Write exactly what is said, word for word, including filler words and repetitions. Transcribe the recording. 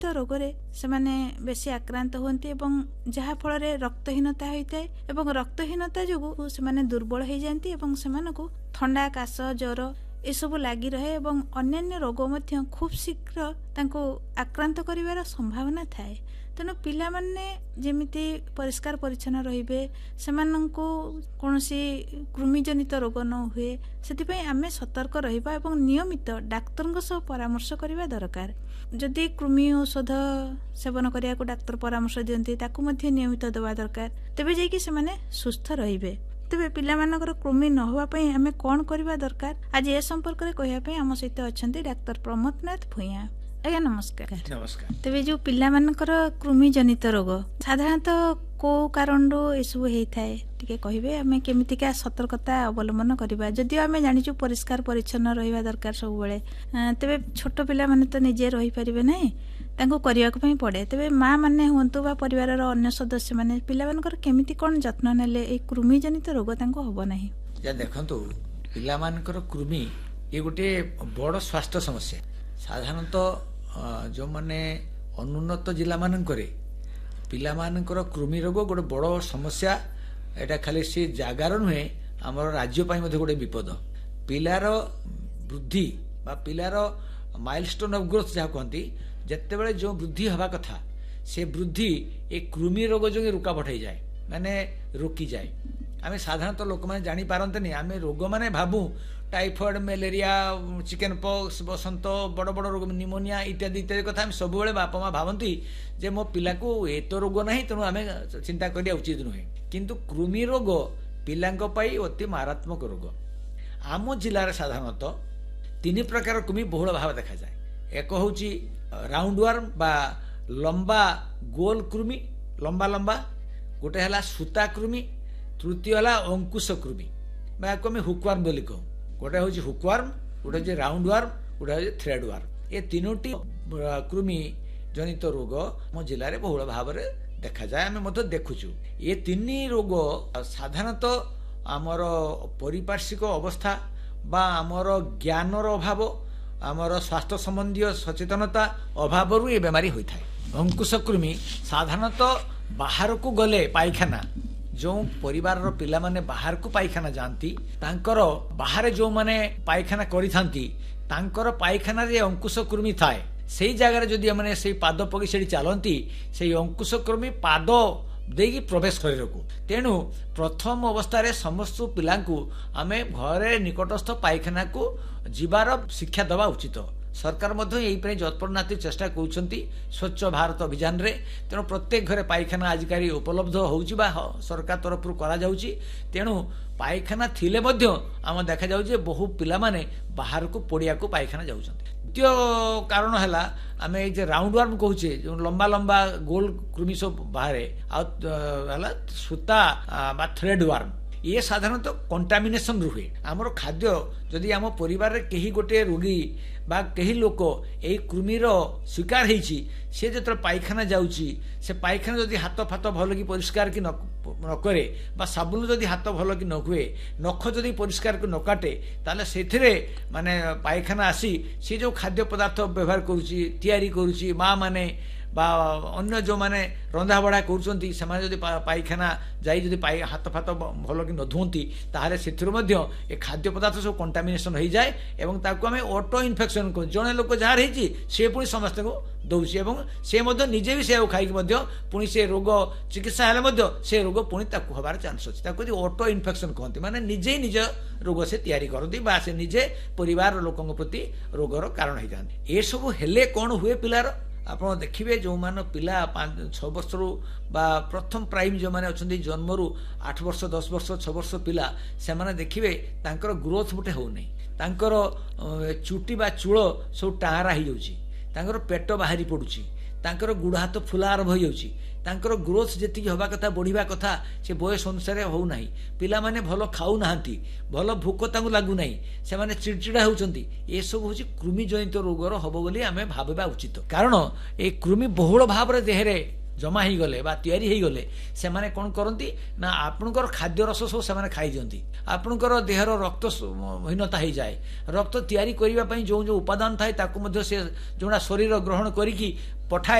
ରୋଗ ସେମାନେ ବେଶୀ ଆକ୍ରାନ୍ତ ହୁଅନ୍ତି ଏବଂ ଯାହା ଫଳରେ ରକ୍ତହୀନତା ହୋଇଥାଏ ଏବଂ ରକ୍ତହୀନତା ଯୋଗୁଁ ସେମାନେ ଦୁର୍ବଳ ହେଇଯାନ୍ତି ଏବଂ ସେମାନଙ୍କୁ ଥଣ୍ଡା କାଶ ଜ୍ୱର ଏସବୁ ଲାଗି ରହେ ଏବଂ ଅନ୍ୟାନ୍ୟ ରୋଗ ମଧ୍ୟ ଖୁବ୍ ଶୀଘ୍ର ତାଙ୍କୁ ଆକ୍ରାନ୍ତ କରିବାର ସମ୍ଭାବନା ଥାଏ। ତେଣୁ ପିଲାମାନେ ଯେମିତି ପରିଷ୍କାର ପରିଚ୍ଛନ୍ନ ରହିବେ, ସେମାନଙ୍କୁ କୌଣସି କୃମିଜନିତ ରୋଗ ନ ହୁଏ, ସେଥିପାଇଁ ଆମେ ସତର୍କ ରହିବା ଏବଂ ନିୟମିତ ଡାକ୍ତରଙ୍କ ସହ ପରାମର୍ଶ କରିବା ଦରକାର। ଯଦି କୃମି ଔଷଧ ସେବନ କରିବାକୁ ଡାକ୍ତର ପରାମର୍ଶ ଦିଅନ୍ତି ତାକୁ ମଧ୍ୟ ନିୟମିତ ଦେବା ଦରକାର, ତେବେ ଯାଇକି ସେମାନେ ସୁସ୍ଥ ରହିବେ। ତେବେ ପିଲାମାନଙ୍କର କୃମି ନ ହେବା ପାଇଁ ଆମେ କ'ଣ କରିବା ଦରକାର, ଆଜି ଏ ସମ୍ପର୍କରେ କହିବା ପାଇଁ ଆମ ସହିତ ଅଛନ୍ତି ଡାକ୍ତର ପ୍ରମୋଦ ନାଥ ଭୂୟାଁ। ଆଜ୍ଞା ନମସ୍କାର। ନମସ୍କାର। ତେବେ ଯୋଉ ପିଲାମାନଙ୍କର କୃମି ଜନିତ ରୋଗ ସାଧାରଣତଃ କୋଉ କାରଣରୁ ଏସବୁ ହେଇଥାଏ ଟିକେ କହିବେ, ଆମେ କେମିତିକା ସତର୍କତା ଅବଲମ୍ବନ କରିବା? ଯଦିଓ ଆମେ ଜାଣିଛୁ ପରିଷ୍କାର ପରିଚ୍ଛନ୍ନ ରହିବା ଦରକାର ସବୁବେଳେ, ତେବେ ଛୋଟ ପିଲାମାନେ ତ ନିଜେ ରହିପାରିବେ ନାହିଁ, ତାଙ୍କୁ କରିବାକୁ ପାଇଁ ପଡେ। ତେବେ ମା ମାନେ ହୁଅନ୍ତୁ ବା ପରିବାରର ଅନ୍ୟ ସଦସ୍ୟ ମାନେ ପିଲାମାନଙ୍କର କେମିତି କ'ଣ ଯତ୍ନ ନେଲେ ଏଇ କୃମି ଜନିତ ରୋଗ ତାଙ୍କୁ ହବ ନାହିଁ? ଦେଖନ୍ତୁ, ପିଲାମାନଙ୍କର କୃମି ଏ ଗୋଟେ ବଡ ସ୍ୱାସ୍ଥ୍ୟ ସମସ୍ୟା। ସାଧାରଣତଃ ଯେଉଁମାନେ ଅନୁନ୍ନତ ଜିଲ୍ଲା ମାନଙ୍କରେ ପିଲାମାନଙ୍କର କୃମି ରୋଗ ଗୋଟେ ବଡ ସମସ୍ୟା। ଏଟା ଖାଲି ସେ ଜାଗାର ନୁହେଁ, ଆମର ରାଜ୍ୟ ପାଇଁ ମଧ୍ୟ ଗୋଟେ ବିପଦ। ପିଲାର ବୃଦ୍ଧି ବା ପିଲାର ମାଇଲଷ୍ଟୋନ ଅଫ୍ ଗ୍ରୋଥ ଯାହା କୁହନ୍ତି, ଯେତେବେଳେ ଯେଉଁ ବୃଦ୍ଧି ହେବା କଥା ସେ ବୃଦ୍ଧି ଏ କୃମି ରୋଗ ଯୋଗୁଁ ରୁକାବଟ ହେଇଯାଏ, ମାନେ ରୋକିଯାଏ। ଆମେ ସାଧାରଣତଃ ଲୋକମାନେ ଜାଣିପାରନ୍ତିନି, ଆମେ ରୋଗ ମାନେ ଭାବୁ टाइफॉइड, मलेरिया, चिकेन पॉक्स, बसंत, बड़ बड़ रोग, निमोनिया इत्यादि इत्यादि कथा आम सब बापा माँ भावती जे मो पिला को ए तो रोग नहीं, तेणु आम चिंता करिया उचित नुहे। किंतु कृमि रोग पिलांक पाई अति मारात्मक रोग। आम जिले में साधारणतः तीन प्रकार कृमि बहुल भाव देखा जाए। एक हूँ राउंड वर्म बा लंबा गोल कृमि, लंबा लंबा, गोटे है सूता कृमि, तृतीय है अंकुश कृमि बा हुकवर्म बोली कहूँ। गोटे हूँ हुकवर्म, गोटे हूँ राउंड वर्म, गोटे हूँ थ्रेड वर्म। ये तीनोटी कृमि जनित रोग मो जिले में बहुल भाव में देखा जाए, आम देखुचु। ये तीन रोग साधारणतः आमर पारिपार्श्विक अवस्था बा आमर ज्ञानर अभाव, आमर स्वास्थ्य संबंधी सचेतनता अभाव ये बेमारी होता है। अंकुश कृमि साधारणतः बाहर को गले पायखाना, जो परिवार पिला माने बाहर को पायखाना जाती, तांकर बाहर जो माने पायखाना करिथांती, तांकर पायखाना रे अंकुश कृमि थाए। सेई जगह जदि माने सेई पाद पकी सेठी चलती, सेई अंकुश कृमि पाद देगी प्रवेश शरीर को। तेणु प्रथम अवस्था समस्त पिलांकु आमे घरे निकटस्थ पायखाना को जीवार शिक्षा दवा उचित। सरकार यही जत्परनाती चेष्टा करुँच स्वच्छ भारत अभियान रे। तेणु प्रत्येक घरे पायखाना आजिकारी उपलब्ध होउची बा सरकार तरफ करा जाउची। तेणु पायखाना थिले मध्य आम देखा जाउची बहु पिला माने बाहर को पड़िया को पायखाना जाउछन्ती। द्वितीय कारण है आम ये राउंड वर्म कहूचे, जो लंबा लंबा गोल कृमि सब बाहर है सूता बा थ्रेड वर्म। ये साधारणतः कंटामिनेशन रुहे। आमर खाद्य जदि आम परिवार रे केही गोटे रोगी बा केही लोक ए कृमिर शिकार होइछि, से जो पायखाना जाउछि, से पायखाना जदि हाथ फात भल कि परिष्कार कि न करे बा साबुन जदि हाथ भल कि न हुए, नख जदि परिष्कार को न काटे, ताले सेथिरे माने पायखाना आसी से जो खाद्य पदार्थ व्यवहार करुछि, तैयारी करुछि, माँ माने बा अन्य जो माने रंधा बढ़ा करुछंती, सेमाने जदि पायखाना जाई जदि पाई हाथ फात भल कि न धुंती, ताहले सेथिरु मध्य ए खाद्य पदार्थ सब कंटामिनेशन हो जाए एवं ताकू आमे ऑटो इन्फेक्शन को जणे लोक जार हेछि से पुनी समस्त को दउछि एवं से मध्य निजे भी से खाई मध्य पुनी से रोग चिकित्सा हेले मध्य से रोग पुनी ताकू हबार चांस अछि। ताकू जे ऑटो इन्फेक्शन कहंती, माने निजे निज रोग से तैयारी करती बा से निजे परिवार लोकंग प्रति रोगर कारण हो जाती। ए सब हेले कोन हुए पिलार आप देखिए, जो मान पिला छ वर्ष रु बा प्रथम प्राइम जो माने अच्छे जन्म रु आठ वर्ष दस वर्ष छ वर्ष पिला से माने देखिए तांकर ग्रोथ गोटे हो नहीं, तांकर चुटी बा चूल सब टाहरा हो जाउची, तांकर पेट बाहरी पड़ुची, तांकर गुड़ हाथ फुला आरंभ हो जाउची, तांकर ग्रोथ जेतिकी हवा कथा बढ़िबा कथा से बयस अनुसार हो नाही। पिला माने भल खाऊ नाहंती, भल भूक तांकु लागु नाही, से माने चिड़चिड़ा होउचंती। ए सब होची कृमि जनित रोगर हबो बोली आमे भाबिबा उचित। कारण ए कृमि बहुल भाव रे देहरे जमा ही गले बा तैयारी ही गले, से माने कोन करंती ना आपनकर खाद्य रस सब से माने खाई दियंती, आपनकर देहर रक्त हीनता हो जाए। रक्त तैयारी करिबा पई जो जो उपादान थाए ताकु मध्य से जोडा शरीर ग्रहण करिकी ପଠାଏ